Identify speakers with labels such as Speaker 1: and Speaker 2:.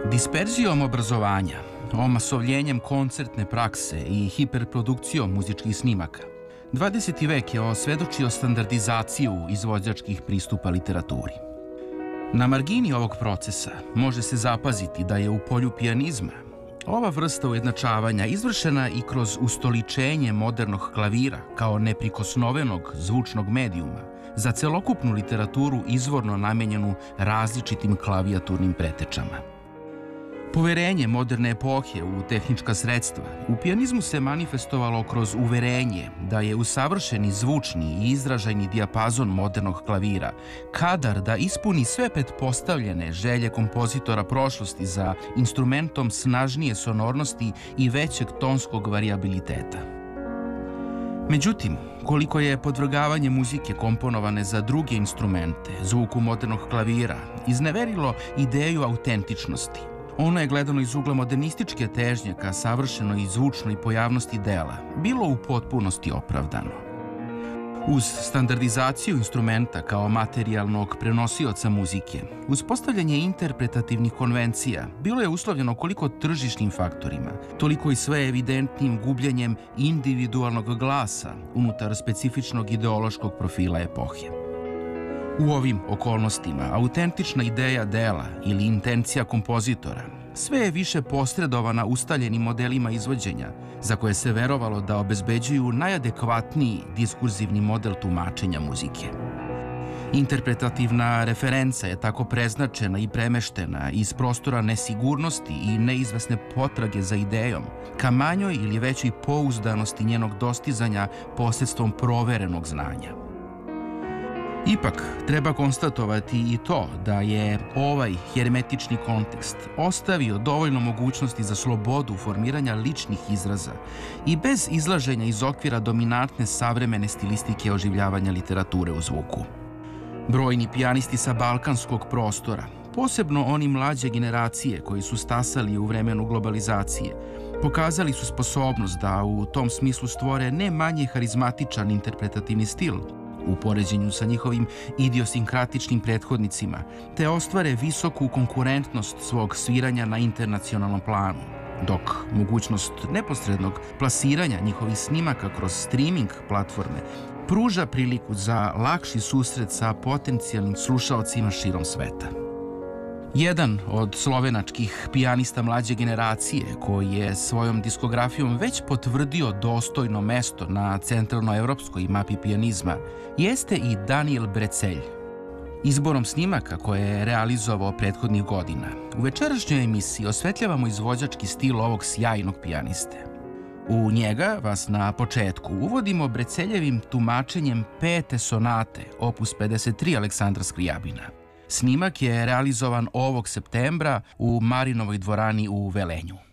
Speaker 1: Disperzijom obrazovanja, omasovljenjem koncertne prakse i hiperprodukcijom muzičkih snimaka, 20. vek je osvedočio standardizaciju izvođačkih pristupa literaturi. Na margini ovog procesa može se zapaziti da je u polju pijanizma ova vrsta ujednačavanja izvršena i kroz ustoličenje modernog klavira kao neprikosnovenog zvučnog medijuma za celokupnu literaturu izvorno namenjenu različitim klavijaturnim pretečama. Poverenje moderne epohe u tehnička sredstva u pijanizmu se manifestovalo kroz uverenje da je usavršeni zvučni i izražajni dijapazon modernog klavira kadar da ispuni sve pretpostavljene želje kompozitora prošlosti za instrumentom snažnije sonornosti i većeg tonskog varijabiliteta. Međutim, koliko je podvrgavanje muzike komponovane za druge instrumente, zvuku modernog klavira, izneverilo ideju autentičnosti, ono je gledano iz ugla modernističke težnje ka savršenoj i zvučnoj pojavnosti dela bilo u potpunosti opravdano. Uz standardizaciju instrumenta kao materijalnog prenosioca muzike, uspostavljanje interpretativnih konvencija bilo je uslovljeno koliko tržišnim faktorima, toliko i sve evidentnim gubljenjem individualnog glasa unutar specifičnog ideološkog profila epohe. U ovim okolnostima autentična ideja dela ili intencija kompozitora sve je više posredovana ustaljenim modelima izvođenja za koje se verovalo da obezbeđuju najadekvatniji diskurzivni model tumačenja muzike. Interpretativna referenca je tako preznačena i premeštena iz prostora nesigurnosti i neizvesne potrage za idejom ka manjoj ili većoj pouzdanosti njenog dostizanja posredstvom proverenog znanja. Ipak, treba konstatovati i to da je ovaj hermetični kontekst ostavio dovoljno mogućnosti za slobodu formiranja ličnih izraza i bez izlaženja iz okvira dominantne savremene stilistike oživljavanja literature u zvuku. Brojni pijanisti sa balkanskog prostora, posebno oni mlađe generacije koji su stasali u vremenu globalizacije, pokazali su sposobnost da u tom smislu stvore ne manje harizmatičan interpretativni stil u poređenju sa njihovim idiosinkratičnim prethodnicima, te ostvare visoku konkurentnost svog sviranja na internacionalnom planu, dok mogućnost neposrednog plasiranja njihovih snimaka kroz streaming platforme pruža priliku za lakši susret sa potencijalnim slušaocima širom sveta. Jedan od slovenačkih pijanista mlađe generacije, koji je svojom diskografijom već potvrdio dostojno mesto na centralnoevropskoj mapi pijanizma, jeste i Daniel Brecelj. Izborom snimaka koje je realizovao prethodnih godina, u večerašnjoj emisiji osvetljavamo izvođački stil ovog sjajnog pijaniste. U njega vas na početku uvodimo Breceljevim tumačenjem pete sonate, opus 53 Aleksandra Skrijabina. Snimak je realizovan ovog septembra u Marinovoj dvorani u Velenju.